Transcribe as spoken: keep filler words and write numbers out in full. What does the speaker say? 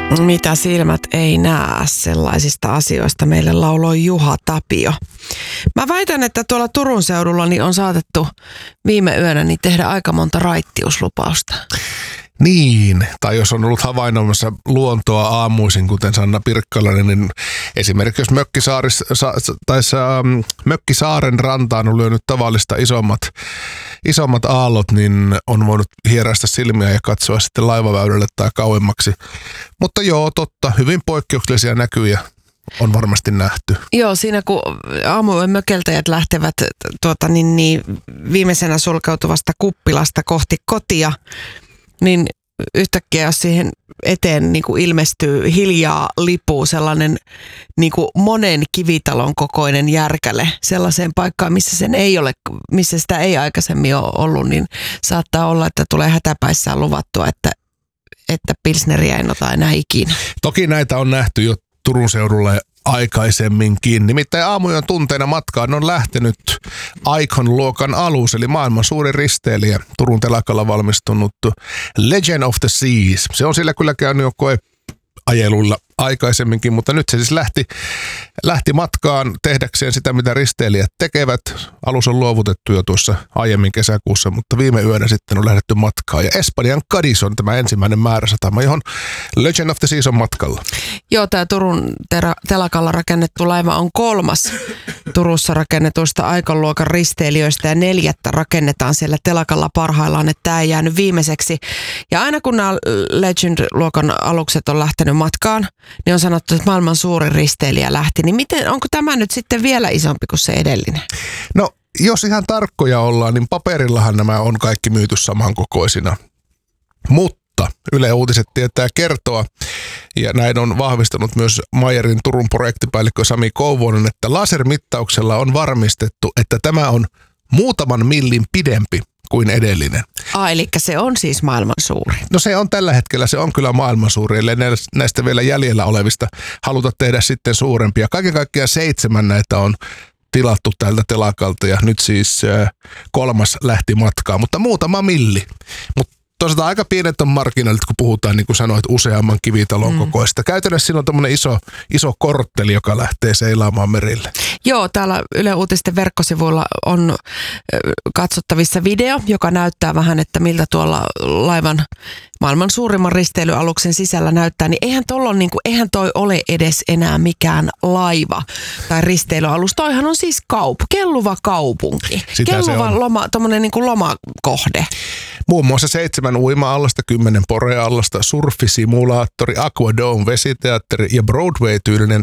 Mitä silmät ei näe, sellaisista asioista meille lauloi Juha Tapio. Mä väitän, että tuolla Turun seudulla niin on saatettu viime yönä niin tehdä aika monta raittiuslupausta. Niin, tai jos on ollut havainnoimassa luontoa aamuisin, kuten Sanna Pirkkalainen, niin esimerkiksi jos Mökkisaaris, sa, tai um, Mökkisaaren rantaan on lyönyt tavallista isommat, isommat aallot, niin on voinut hieraista silmiä ja katsoa sitten laivaväylälle tai kauemmaksi. Mutta joo, totta, hyvin poikkeuksellisia näkyjä on varmasti nähty. Joo, siinä kun aamujen mökeltäjät lähtevät tuota, niin, niin, viimeisenä sulkeutuvasta kuppilasta kohti kotia, niin yhtäkkiä jos siihen eteen niin kuin ilmestyy hiljaa lipuu sellainen niin kuin monen kivitalon kokoinen järkäle sellaiseen paikkaan, missä, sen ei ole, missä sitä ei aikaisemmin ole ollut, niin saattaa olla, että tulee hätäpäissään luvattua, että, että pilsneriä en ota enää ikinä. Toki näitä on nähty jo Turun seudulla aikaisemminkin. Nimittäin aamujen tunteina matkaan on lähtenyt Icon-luokan alus, eli maailman suurin risteilijä, Turun telakalla valmistunut Legend of the Seas. Se on sillä kyllä käynyt jo koeajeluilla aikaisemminkin, mutta nyt se siis lähti, lähti matkaan tehdäkseen sitä, mitä risteilijät tekevät. Alus on luovutettu jo tuossa aiemmin kesäkuussa, mutta viime yönä sitten on lähdetty matkaan. Ja Espanjan Cadiz on tämä ensimmäinen määräsatama, johon Legend of the Seas on matkalla. Joo, tämä Turun ter- telakalla rakennettu laiva on kolmas Turussa rakennetuista Icon-luokan risteilijöistä ja neljättä rakennetaan siellä telakalla parhaillaan, että tämä ei jäänyt viimeiseksi. Ja aina kun nämä Legend-luokan alukset on lähtenyt matkaan, niin on sanottu, että maailman suurin risteilijä lähti. Niin miten, onko tämä nyt sitten vielä isompi kuin se edellinen? No, jos ihan tarkkoja ollaan, niin paperillahan nämä on kaikki myyty samankokoisina. Mutta Yle Uutiset tietää kertoa, ja näin on vahvistanut myös Meyerin Turun projektipäällikkö Sami Kouvonen, että lasermittauksella on varmistettu, että tämä on muutaman millin pidempi kuin edellinen. Ah, eli se on siis maailman suuri. No se on tällä hetkellä, se on kyllä maailman suuri, ellei näistä vielä jäljellä olevista haluta tehdä sitten suurempia. Kaiken kaikkiaan seitsemän näitä on tilattu tältä telakalta ja nyt siis äh, kolmas lähti matkaan, mutta muutama milli. Mutta toisaalta aika pienet on marginaalit, kun puhutaan, niin kuin sanoit, useamman kivitalon mm. kokoista. Käytännössä siinä on tämmöinen iso, iso kortteli, joka lähtee seilaamaan merille. Joo, täällä Yle Uutisten verkkosivuilla on katsottavissa video, joka näyttää vähän, että miltä tuolla laivan maailman suurimman risteilyaluksen sisällä näyttää. Niin eihän, tollon, niin kuin, eihän toi ole edes enää mikään laiva tai risteilyalus. Toihan on siis kaup- kelluva kaupunki. Sitä kelluva loma, tommonen niin kuin lomakohde. Muun muassa seitsemän uima-allasta, kymmenen porea-allasta, surfisimulaattori, aquadome, vesiteatteri ja Broadway-tyylinen